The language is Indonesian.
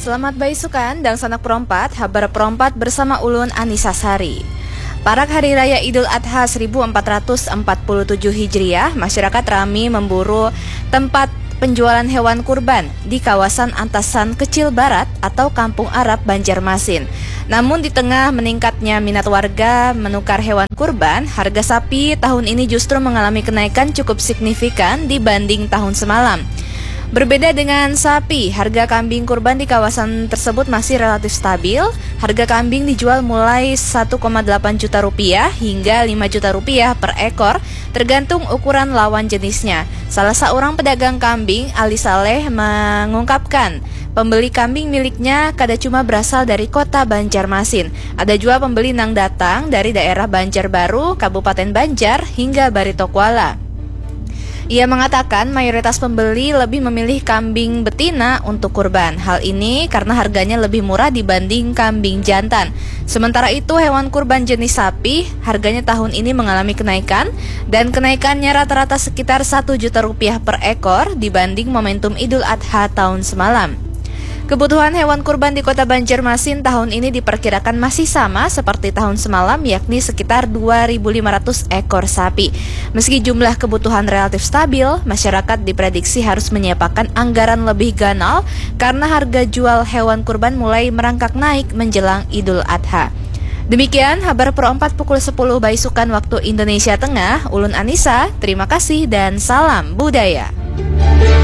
Selamat baisukan dan sanak perompat, habar perompat bersama Ulun Anissa Sari. Parak Hari Raya Idul Adha 1447 Hijriah, masyarakat ramai memburu tempat penjualan hewan kurban di kawasan Antasan Kecil Barat atau Kampung Arab Banjarmasin. Namun di tengah meningkatnya minat warga menukar hewan kurban, harga sapi tahun ini justru mengalami kenaikan cukup signifikan dibanding tahun semalam. Berbeda dengan sapi, harga kambing kurban di kawasan tersebut masih relatif stabil. Harga kambing dijual mulai 1,8 juta rupiah hingga 5 juta rupiah per ekor, tergantung ukuran lawan jenisnya. Salah seorang pedagang kambing, Ali Saleh, mengungkapkan pembeli kambing miliknya kada cuma berasal dari kota Banjarmasin. Ada juga pembeli yang datang dari daerah Banjarbaru, Kabupaten Banjar, hingga Barito Kuala. Ia mengatakan mayoritas pembeli lebih memilih kambing betina untuk kurban. Hal ini karena harganya lebih murah dibanding kambing jantan. Sementara itu hewan kurban jenis sapi harganya tahun ini mengalami kenaikan dan kenaikannya rata-rata sekitar 1 juta rupiah per ekor dibanding momentum Idul Adha tahun semalam. Kebutuhan hewan kurban di kota Banjarmasin tahun ini diperkirakan masih sama seperti tahun semalam, yakni sekitar 2.500 ekor sapi. Meski jumlah kebutuhan relatif stabil, masyarakat diprediksi harus menyiapkan anggaran lebih ganal karena harga jual hewan kurban mulai merangkak naik menjelang Idul Adha. Demikian Habar Pro 4 pukul 10 baisukan waktu Indonesia Tengah. Ulun Anissa, terima kasih dan salam budaya.